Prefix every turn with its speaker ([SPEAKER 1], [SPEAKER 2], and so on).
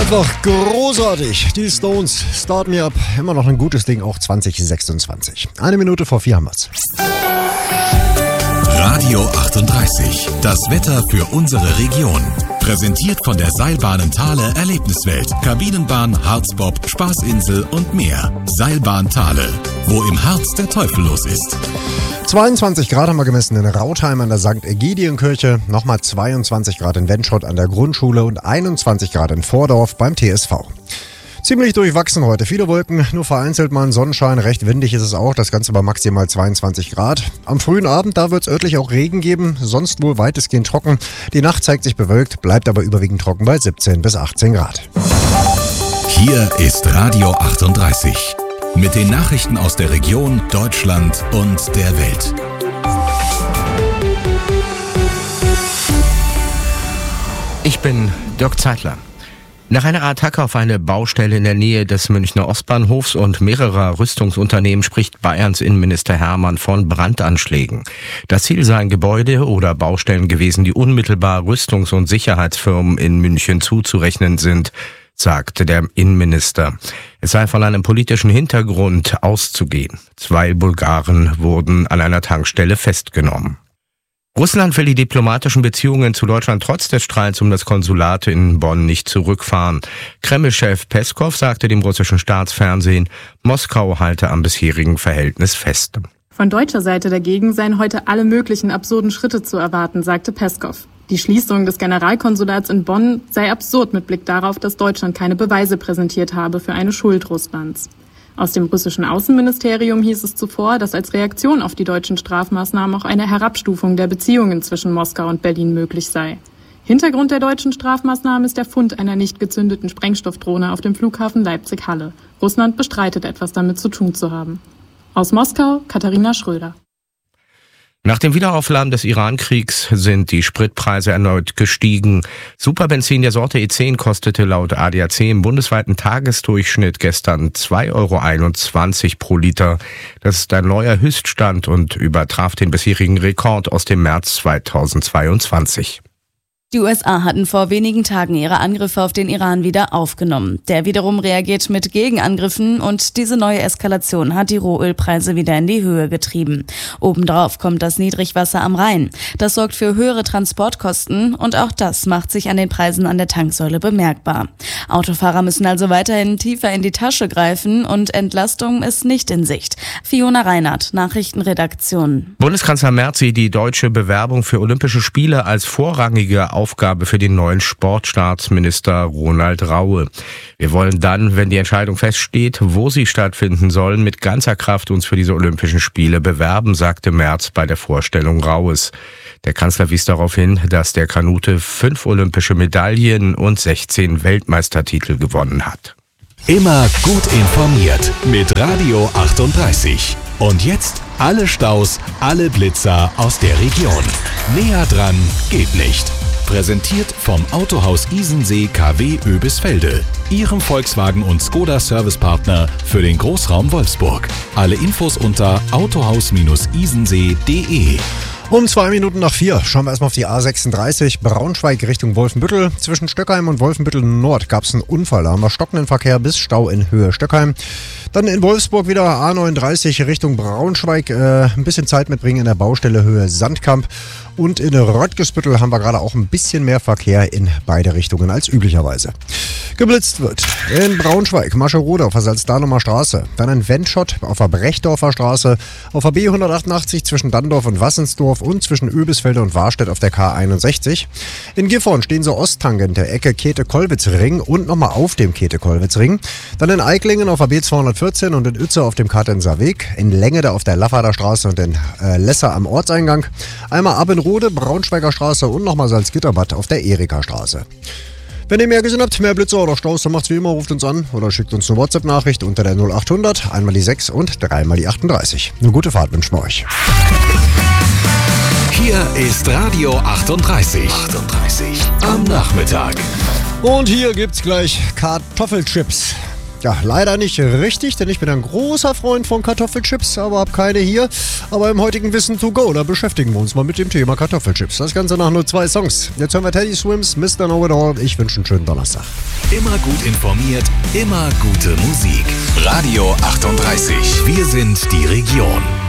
[SPEAKER 1] Einfach großartig. Die Stones, Start Me Up. Immer noch ein gutes Ding, auch 2026. 1:04 haben wir's.
[SPEAKER 2] Radio 38. Das Wetter für unsere Region. Präsentiert von der Seilbahnen Thale Erlebniswelt. Kabinenbahn, Harzbob, Spaßinsel und mehr. Seilbahn Thale. Wo im Harz der Teufel los ist.
[SPEAKER 1] 22 Grad haben wir gemessen in Rautheim an der St. Ägidienkirche, nochmal 22 Grad in Wendschott an der Grundschule und 21 Grad in Vordorf beim TSV. Ziemlich durchwachsen heute, viele Wolken, nur vereinzelt mal ein Sonnenschein, recht windig ist es auch, das Ganze bei maximal 22 Grad. Am frühen Abend, da wird es örtlich auch Regen geben, sonst wohl weitestgehend trocken. Die Nacht zeigt sich bewölkt, bleibt aber überwiegend trocken bei 17 bis 18 Grad.
[SPEAKER 2] Hier ist Radio 38. Mit den Nachrichten aus der Region, Deutschland und der Welt.
[SPEAKER 3] Ich bin Dirk Zeitler. Nach einer Attacke auf eine Baustelle in der Nähe des Münchner Ostbahnhofs und mehrerer Rüstungsunternehmen spricht Bayerns Innenminister Hermann von Brandanschlägen. Das Ziel seien Gebäude oder Baustellen gewesen, die unmittelbar Rüstungs- und Sicherheitsfirmen in München zuzurechnen sind, sagte der Innenminister. Es sei von einem politischen Hintergrund auszugehen. 2 Bulgaren wurden an einer Tankstelle festgenommen. Russland will die diplomatischen Beziehungen zu Deutschland trotz des Streits um das Konsulat in Bonn nicht zurückfahren. Kreml-Chef Peskow sagte dem russischen Staatsfernsehen, Moskau halte am bisherigen Verhältnis fest.
[SPEAKER 4] Von deutscher Seite dagegen seien heute alle möglichen absurden Schritte zu erwarten, sagte Peskow. Die Schließung des Generalkonsulats in Bonn sei absurd mit Blick darauf, dass Deutschland keine Beweise präsentiert habe für eine Schuld Russlands. Aus dem russischen Außenministerium hieß es zuvor, dass als Reaktion auf die deutschen Strafmaßnahmen auch eine Herabstufung der Beziehungen zwischen Moskau und Berlin möglich sei. Hintergrund der deutschen Strafmaßnahmen ist der Fund einer nicht gezündeten Sprengstoffdrohne auf dem Flughafen Leipzig-Halle. Russland bestreitet, etwas damit zu tun zu haben. Aus Moskau, Katharina Schröder.
[SPEAKER 3] Nach dem Wiederaufladen des Iran-Kriegs sind die Spritpreise erneut gestiegen. Superbenzin der Sorte E10 kostete laut ADAC im bundesweiten Tagesdurchschnitt gestern 2,21 € pro Liter. Das ist ein neuer Höchststand und übertraf den bisherigen Rekord aus dem März 2022.
[SPEAKER 5] Die USA hatten vor wenigen Tagen ihre Angriffe auf den Iran wieder aufgenommen. Der wiederum reagiert mit Gegenangriffen und diese neue Eskalation hat die Rohölpreise wieder in die Höhe getrieben. Obendrauf kommt das Niedrigwasser am Rhein. Das sorgt für höhere Transportkosten und auch das macht sich an den Preisen an der Tanksäule bemerkbar. Autofahrer müssen also weiterhin tiefer in die Tasche greifen und Entlastung ist nicht in Sicht. Fiona Reinhardt, Nachrichtenredaktion.
[SPEAKER 3] Bundeskanzler Merz sieht die deutsche Bewerbung für Olympische Spiele als vorrangige Aufgabe für den neuen Sportstaatsminister Ronald Raue. Wir wollen dann, wenn die Entscheidung feststeht, wo sie stattfinden sollen, mit ganzer Kraft uns für diese Olympischen Spiele bewerben, sagte Merz bei der Vorstellung Raues. Der Kanzler wies darauf hin, dass der Kanute 5 olympische Medaillen und 16 Weltmeistertitel gewonnen hat.
[SPEAKER 2] Immer gut informiert mit Radio 38. Und jetzt alle Staus, alle Blitzer aus der Region. Näher dran geht nicht. Präsentiert vom Autohaus Isensee KW Oebisfelde, Ihrem Volkswagen- und Skoda-Servicepartner für den Großraum Wolfsburg. Alle Infos unter autohaus-isensee.de.
[SPEAKER 1] Um 4:02 schauen wir erstmal auf die A36 Braunschweig Richtung Wolfenbüttel. Zwischen Stöckheim und Wolfenbüttel Nord gab es einen Unfall. Da haben wir stockenden Verkehr bis Stau in Höhe Stöckheim. Dann in Wolfsburg wieder A39 Richtung Braunschweig. Ein bisschen Zeit mitbringen in der Baustelle Höhe Sandkamp. Und in Röttgesbüttel haben wir gerade auch ein bisschen mehr Verkehr in beide Richtungen als üblicherweise. Geblitzt wird in Braunschweig, Mascherode auf der Salzdanumer Straße, dann in Wendschott auf der Brechdorfer Straße, auf der B188 zwischen Dandorf und Wassensdorf und zwischen Oebisfelde und Warstedt auf der K61. In Gifhorn stehen so Osttangente, Ecke Käthe-Kollwitz-Ring und nochmal auf dem Käthe-Kollwitz-Ring. Dann in Eiklingen auf der B214 und in Uetze auf dem Kartenser Weg, in Längede auf der Laffader Straße und in Lesser am Ortseingang. Einmal ab in Rode, Braunschweiger Straße und nochmal Salzgitterbad auf der Erika Straße. Wenn ihr mehr gesehen habt, mehr Blitzer oder Staus, dann macht's wie immer, ruft uns an oder schickt uns eine WhatsApp-Nachricht unter der 0800, einmal die 6 und dreimal die 38. Eine gute Fahrt wünschen wir euch.
[SPEAKER 2] Hier ist Radio 38. Am Nachmittag.
[SPEAKER 1] Und hier gibt's gleich Kartoffelchips. Ja, leider nicht richtig, denn ich bin ein großer Freund von Kartoffelchips, aber habe keine hier. Aber im heutigen Wissen to go, da beschäftigen wir uns mal mit dem Thema Kartoffelchips. Das Ganze nach nur 2 Songs. Jetzt hören wir Teddy Swims, Mr. Know-It-All. Ich wünsche einen schönen Donnerstag.
[SPEAKER 2] Immer gut informiert, immer gute Musik. Radio 38. Wir sind die Region.